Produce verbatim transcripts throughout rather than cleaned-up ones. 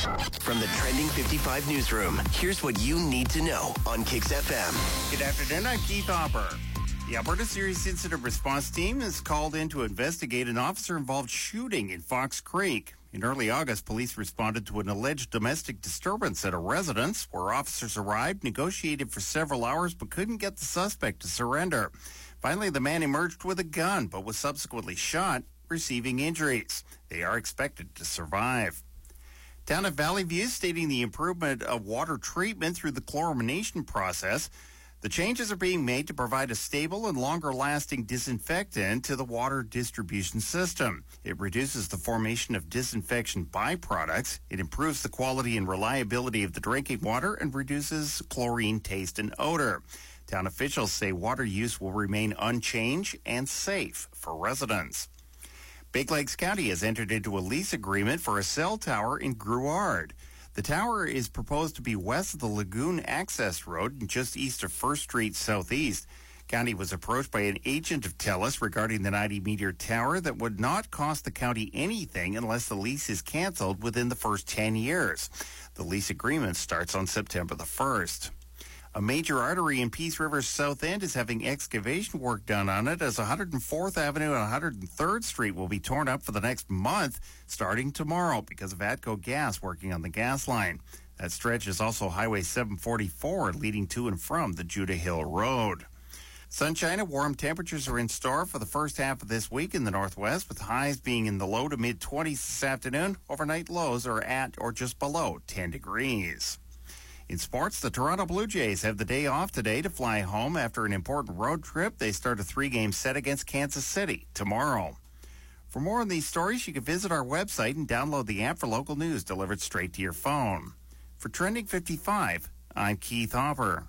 From the Trending fifty-five newsroom, here's what you need to know on Kix F M. Good afternoon, I'm Keith Hopper. The Alberta Serious Incident Response Team is called in to investigate an officer-involved shooting in Fox Creek. In early August, police responded to an alleged domestic disturbance at a residence where officers arrived, negotiated for several hours, but couldn't get the suspect to surrender. Finally, the man emerged with a gun, but was subsequently shot, receiving injuries. They are expected to survive. Town of Valley View stating the improvement of water treatment through the chlorination process. The changes are being made to provide a stable and longer-lasting disinfectant to the water distribution system. It reduces the formation of disinfection byproducts. It improves the quality and reliability of the drinking water and reduces chlorine taste and odor. Town officials say water use will remain unchanged and safe for residents. Big Lakes County has entered into a lease agreement for a cell tower in Gruard. The tower is proposed to be west of the Lagoon Access Road and just east of First Street Southeast. County was approached by an agent of TELUS regarding the ninety-meter tower that would not cost the county anything unless the lease is canceled within the first ten years. The lease agreement starts on September the first. A major artery in Peace River's south end is having excavation work done on it as one hundred fourth Avenue and one hundred third Street will be torn up for the next month starting tomorrow because of ATCO Gas working on the gas line. That stretch is also Highway seven forty-four leading to and from the Judah Hill Road. Sunshine and warm temperatures are in store for the first half of this week in the northwest, with highs being in the low to mid-twenties this afternoon. Overnight lows are at or just below ten degrees. In sports, the Toronto Blue Jays have the day off today to fly home after an important road trip. They start a three-game set against Kansas City tomorrow. For more on these stories, you can visit our website and download the app for local news delivered straight to your phone. For Trending fifty-five, I'm Keith Hopper.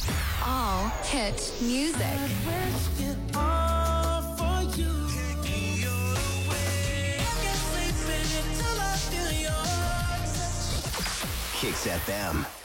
All hit music. Kix F M.